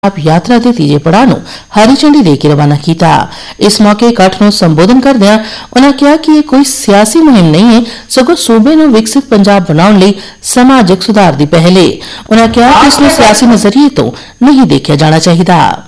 यात्रा के तीजे पड़ाव नूं हरी झंडी दे के रवाना किया। इस मौके इकट्ठ नूं संबोधन करदिआं उन्होंने कहा कि यह कोई सियासी मुहिम नहीं है, सगों सूबे नूं विकसित पंजाब बनाउण लई समाजिक सुधार दी पहल है। उन्होंने कहा कि इसनूं सियासी नजरिए तो नहीं देखा जाना चाहिए।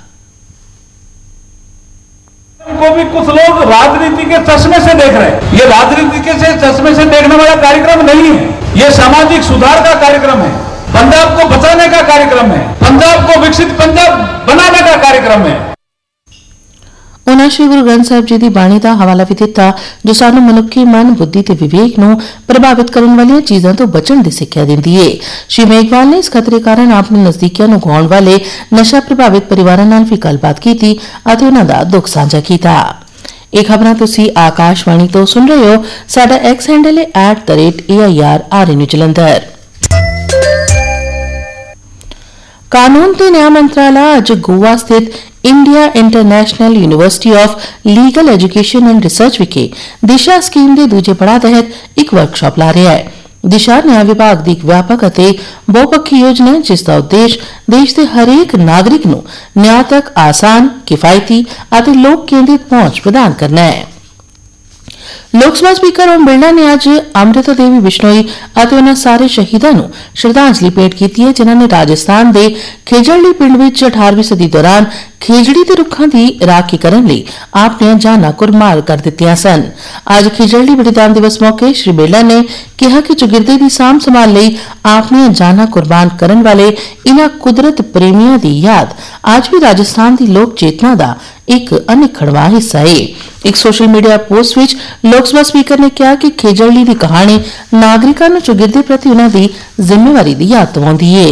को भी कुछ लोग राजनीति के चश्मे से देख रहे हैं। ये राजनीति के चश्मे से देखने वाला कार्यक्रम नहीं है, ये सामाजिक सुधार का कार्यक्रम है, पंजाब को बचाने का कार्यक्रम है, पंजाब को विकसित पंजाब बनाने का कार्यक्रम है। उन्होंने श्री गुरु ग्रंथ साहिब जी की बाणी का हवाला भी दिता जो सानू मनुखी मन बुद्धि ते विवेक नूं प्रभावित करने वाली चीजों तो बचन की सिक्ख्या देती है। श्री मेघवाल ने इस खतरे कारण अपने नजदीकियों नूं गुआउण वाले नशा प्रभावित परिवारों नाल भी गलबात की अते उन्हां दा दुख साझा किया। ਇਹ खबरां तुसीं आकाशवाणी तो सुन रहे हो। साडा एक्स हैंडल है @AIR जलंधर। कानून ते न्याय मंत्रालय अज गोवा स्थित India international university of legal education and research Vikhe Disha scheme के दूजे पड़ाव तहत एक वर्कशॉप ला रहा है। दिशा न्याय विभाग की एक व्यापक और बहुपक्षी योजना है जिसका उद्देश्य देश के हरेक नागरिक नूं न्याय तक आसान, किफायती और लोक केंद्रित पहुंच प्रदान करना है। लोकसभा स्पीकर ओम बिरला ने आज अमृता देवी बिश्नोई और उन्होंने सारे शहीदों नूं श्रद्धांजलि भेंट की है जिन्होंने राजस्थान के खेजड़ी पिंड में 18वीं सदी दौरान खेजड़ी के रुखों की राखी करने लई अपनी जानां कुर्बान कर दित्तियां सन। आज खेजड़ी बलिदान दिवस मौके श्री बिरला ने कहा कि चौगिरदे की सांभ संभाल लई अपनी जानां कुर्बान करने वाले इन्हां कुदरत प्रेमियों की याद आज भी राजस्थान की लोक चेतना का एक अनिखड़वा हिस्सा है। एक social media post which Lok Sabha speaker ने कहा कि खेजड़ी की कहानी नागरिकों नूं चौगिरदे प्रति उन्हां दी जिम्मेवारी की याद दिवाउंदी है।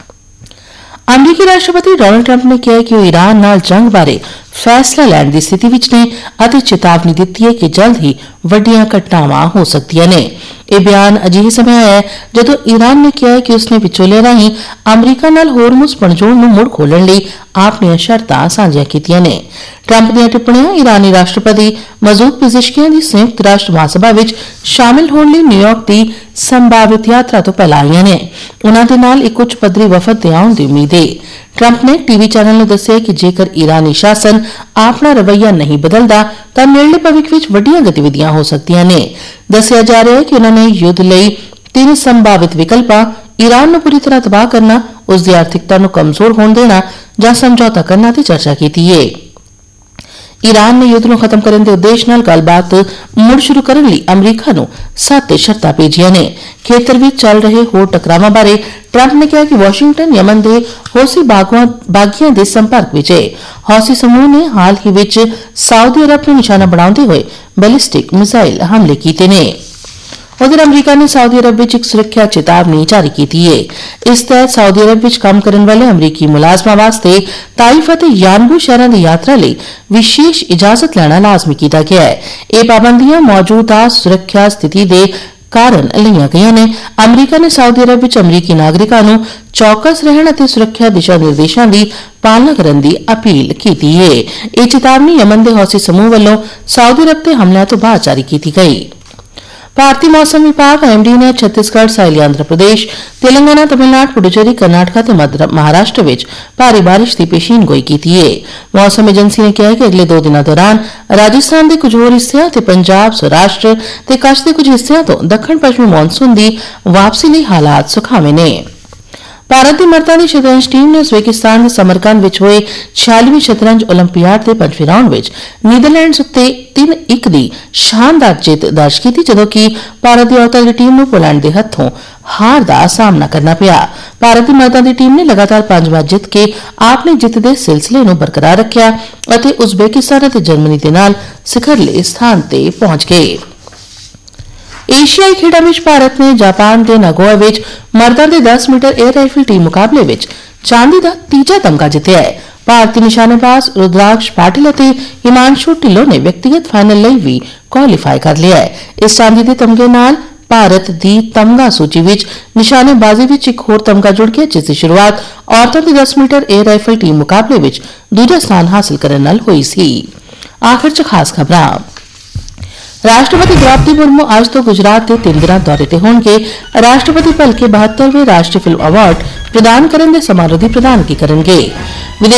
अमरीकी राष्ट्रपति डोनाल्ड ट्रंप ने कहा कि वह ईरान नाल जंग बारे फैसला लैण की स्थिति विच ने अते चेतावनी दी है कि जल्द ही वड्डियां घटनावां हो सकदियां ने। यह बयान अजिहे समय आया है जदों ईरान ने कहा है कि उसने विचोलिया राहीं अमरीका नाल होरमुज़ पणजोड़ नूं मुड़ खोलण लई अपनियां शर्तां साझियां कीतियां ने। ट्रंप दीयां टिप्पणियां ईरानी राष्ट्रपति मसूद पिज़ेशकियान दी संयुक्त राष्ट्र महासभा विच शामिल होण लई न्यूयॉर्क दी संभावित यात्रा तो पहला आईयां ने। उन्हां दे नाल एक उच्च पद्धरी वफद दे आउण दी उम्मीद है। ट्रंप ने टीवी चैनल नूं दस्सिआ कि जेकर ईरानी शासन अपना रवैया नहीं बदलदा तां नेड़ले भविख विच वड्डियां गतिविधियां हो सकदियां ने। दस्सिआ जा रहा है कि उन्होंने युद्ध लई 3 संभावित विकल्पां ईरान नूं पूरी तरह तबाह करना, उसकी आर्थिकता नूं कमजोर होण देना जां समझौता करना दी चर्चा की है। ईरान ने युद्ध नूं खत्म करने के उद्देश्य नाल गलबात मुड़ शुरू करने लई अमरीका नूं 7 शर्तां भेजियां ने। खेतर विच चल रहे होर टकरावां बारे ट्रंप ने कहा कि वाशिंगटन यमन के हौसी बागियां के संपर्क विच है। हौसी समूह ने हाल ही विच सऊदी अरब नूं निशाना बनाउंदे होए बैलिस्टिक मिसाइल हमले कीते ने। उधर अमरीका ने सऊदी अरब विच एक सुरक्षा चेतावनी जारी की है। इस तहत सऊदी अरब विच काम करने वाले अमरीकी मुलाजमां वास्ते ताइफ और यानबू शहरों की यात्रा लई विशेष इजाजत लेना लाजमी किया गया है। ये पाबंदियां मौजूदा सुरक्षा स्थिति के कारण लईआं गईआं ने। अमरीका ने सऊदी अरब विच अमरीकी नागरिकां नूं चौकस रहण अते सुरक्षा दिशा निर्देशों की पालना करने की अपील की है। यह चेतावनी यमन के हौसी समूह वालों सऊदी अरब के हमलों तो बाद जारी की गई। भारतीय मौसम विभाग IMD ने छत्तीसगढ़, सहेली आंध्र प्रदेश, तेलंगाना, तमिलनाडु, पुडुचेरी, कर्नाटक और महाराष्ट्र में भारी बारिश की पेशीनगोई की है। मौसम एजेंसी ने कहा है कि अगले 2 दिनों दौरान राजस्थान के कुछ होर हिस्सों ते पंजाब, सौराष्ट्र ते कच्छ के कुछ हिस्सों तो दक्षिण पश्चिमी मानसून की वापसी लई हालात सुखावे ने। भारत की मर्दां दी शतरंज टीम ने उज़बेकिस्तान के समरकंद विच होए 46वीं शतरंज ओलंपियाड के पंजवें राउंड विच नीदरलैंड्स उत्ते 3-1 की शानदार जित दर्ज की जदों कि भारत की औरतां दी टीम नूं पोलैंड के हत्थों हार का सामना करना पिया। भारत की मर्दां दी टीम ने लगातार 5 मैच जित के अपनी जित के सिलसिले नूं बरकरार रखिया अते उज़बेकिस्तान अते जर्मनी दे नाल सिखरले स्थान ते पहुंच गए। एशियाई खेडा विच भारत ने जापान के नागोया विच मर्दां दे 10 मीटर एयर राइफल टीम मुकाबले विच चांदी का 3जा तमगा जितया है। भारतीय निशानेबाज रुद्राक्ष पाटिल और हिमांशु ढिल्लों ने व्यक्तिगत फाइनल लई भी क्वालीफाई कर लिया है। इस चांदी के तमगे नाल भारत की तमगा सूची विच निशानेबाजी विच एक होर तमगा जुड़ गया जिसकी शुरुआत औरतों के 10 मीटर एयर राइफल टीम मुकाबले विच दूजा स्थान हासिल करने नाल हुई सी। आखिर च खास खबरां। राष्ट्रपति द्रौपदी मुर्मू आज तो गुजरात के 3 दिना दौरे ते होणगे। राष्ट्रपति भलके 72वें राष्ट्रीय फिल्म अवार्ड प्रदान करने दे समारोह की प्रधानगी करनगे।